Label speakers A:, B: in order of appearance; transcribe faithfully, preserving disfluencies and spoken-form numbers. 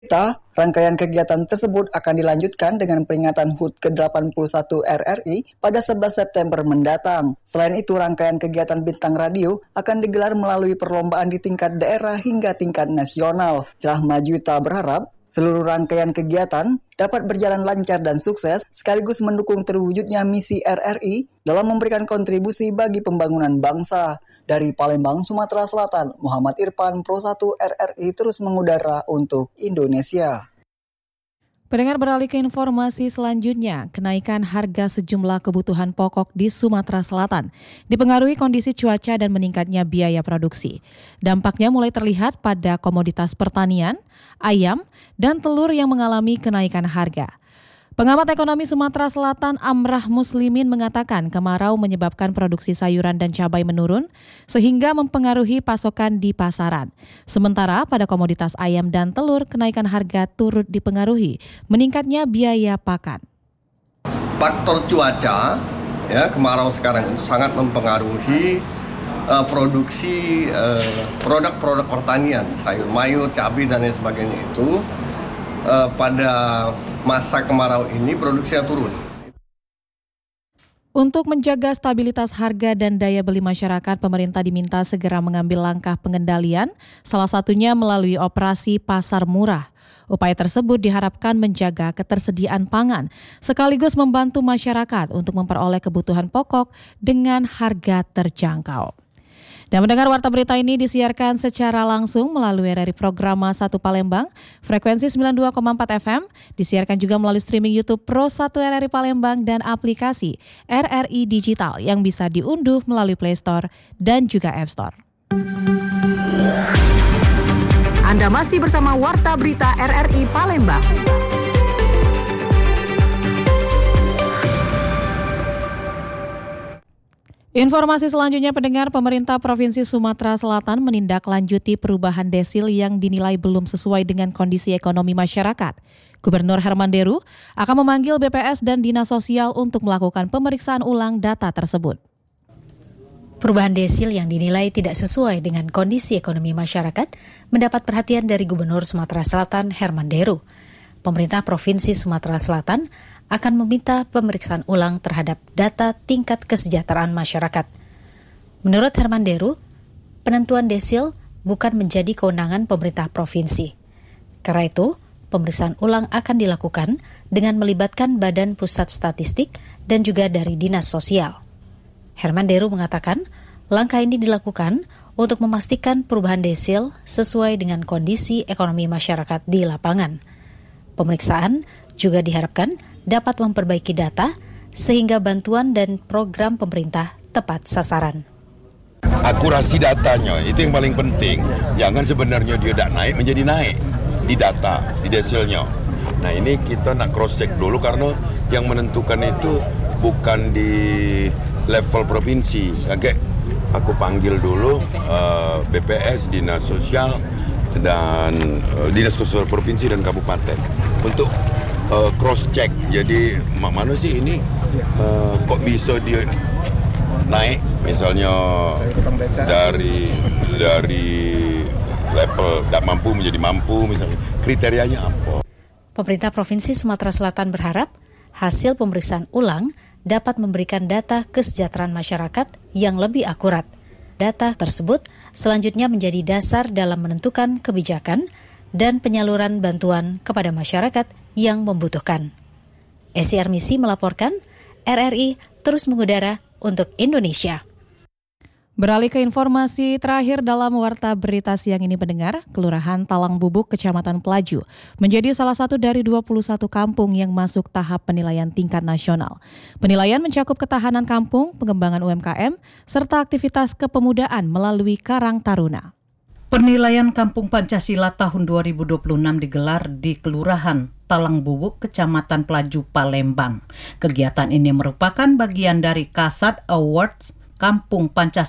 A: Rangkaian kegiatan tersebut akan dilanjutkan dengan peringatan H U T ke delapan puluh satu R R I pada sebelas September mendatang. Selain itu, rangkaian kegiatan Bintang Radio akan digelar melalui perlombaan di tingkat daerah hingga tingkat nasional. Cerah Majuita berharap seluruh rangkaian kegiatan dapat berjalan lancar dan sukses, sekaligus mendukung terwujudnya misi R R I dalam memberikan kontribusi bagi pembangunan bangsa. Dari Palembang, Sumatera Selatan, Muhammad Irfan, Pro satu R R I terus mengudara untuk Indonesia.
B: Pendengar, beralih ke informasi selanjutnya, kenaikan harga sejumlah kebutuhan pokok di Sumatera Selatan dipengaruhi kondisi cuaca dan meningkatnya biaya produksi. Dampaknya mulai terlihat pada komoditas pertanian, ayam, dan telur yang mengalami kenaikan harga. Pengamat ekonomi Sumatera Selatan Amrah Muslimin mengatakan kemarau menyebabkan produksi sayuran dan cabai menurun sehingga mempengaruhi pasokan di pasaran. Sementara pada komoditas ayam dan telur kenaikan harga turut dipengaruhi meningkatnya biaya pakan.
C: Faktor cuaca, ya kemarau sekarang itu sangat mempengaruhi uh, produksi uh, produk-produk pertanian, sayur mayur, cabai dan lain sebagainya itu uh, pada masa kemarau ini produksinya turun.
B: Untuk menjaga stabilitas harga dan daya beli masyarakat, pemerintah diminta segera mengambil langkah pengendalian, salah satunya melalui operasi pasar murah. Upaya tersebut diharapkan menjaga ketersediaan pangan, sekaligus membantu masyarakat untuk memperoleh kebutuhan pokok dengan harga terjangkau. Dan mendengar Warta Berita ini disiarkan secara langsung melalui R R I Programa satu Palembang, frekuensi sembilan puluh dua koma empat F M, disiarkan juga melalui streaming YouTube Pro satu R R I Palembang dan aplikasi R R I Digital yang bisa diunduh melalui Play Store dan juga App Store.
D: Anda masih bersama Warta Berita R R I Palembang.
B: Informasi selanjutnya, pendengar, pemerintah Provinsi Sumatera Selatan menindaklanjuti perubahan desil yang dinilai belum sesuai dengan kondisi ekonomi masyarakat. Gubernur Herman Deru akan memanggil B P S dan Dinas Sosial untuk melakukan pemeriksaan ulang data tersebut.
E: Perubahan desil yang dinilai tidak sesuai dengan kondisi ekonomi masyarakat mendapat perhatian dari Gubernur Sumatera Selatan Herman Deru. Pemerintah Provinsi Sumatera Selatan akan meminta pemeriksaan ulang terhadap data tingkat kesejahteraan masyarakat. Menurut Herman Deru, penentuan desil bukan menjadi kewenangan pemerintah provinsi. Karena itu, pemeriksaan ulang akan dilakukan dengan melibatkan Badan Pusat Statistik dan juga dari Dinas Sosial. Herman Deru mengatakan, langkah ini dilakukan untuk memastikan perubahan desil sesuai dengan kondisi ekonomi masyarakat di lapangan. Pemeriksaan juga diharapkan dapat memperbaiki data sehingga bantuan dan program pemerintah tepat sasaran.
F: Akurasi datanya itu yang paling penting. Jangan sebenarnya dia tidak naik menjadi naik di data, di desilnya. Nah ini kita nak cross check dulu karena yang menentukan itu bukan di level provinsi. Oke, aku panggil dulu uh, B P S, Dinas Sosial dan uh, Dinas Sosial Provinsi dan Kabupaten untuk Uh, cross check. Jadi mana sih ini uh, kok bisa dia naik misalnya dari dari level tidak mampu menjadi mampu, misalnya kriterianya apa.
E: Pemerintah Provinsi Sumatera Selatan berharap hasil pemeriksaan ulang dapat memberikan data kesejahteraan masyarakat yang lebih akurat. Data tersebut selanjutnya menjadi dasar dalam menentukan kebijakan dan penyaluran bantuan kepada masyarakat yang membutuhkan. Esi Armisi melaporkan, R R I terus mengudara untuk Indonesia.
B: Beralih ke informasi terakhir dalam Warta Berita siang ini, pendengar, Kelurahan Talang Bubuk, Kecamatan Pelaju, menjadi salah satu dari dua puluh satu kampung yang masuk tahap penilaian tingkat nasional. Penilaian mencakup ketahanan kampung, pengembangan U M K M, serta aktivitas kepemudaan melalui Karang Taruna.
G: Penilaian Kampung Pancasila tahun dua ribu dua puluh enam digelar di Kelurahan Talang Bubuk, Kecamatan Pelaju, Palembang. Kegiatan ini merupakan bagian dari Kasat Awards Kampung Pancasila